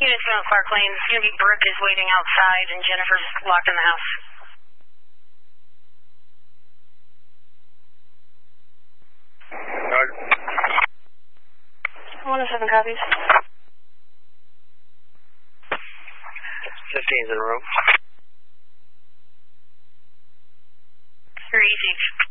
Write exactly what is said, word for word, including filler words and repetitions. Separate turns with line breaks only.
Unit seven, Clark Lane. It's going to be Brooke is waiting outside and Jennifer's locked in the house.
Roger.
one oh seven copies.
fifteen's in the room.
Very easy.